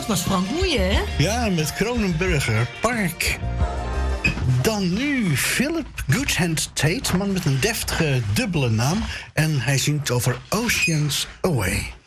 dat was Frank Boeien, hè? Ja, met Kronenburger Park. Dan nu Philip Goodhand Tate, man met een deftige dubbele naam. En hij zingt over Oceans Away.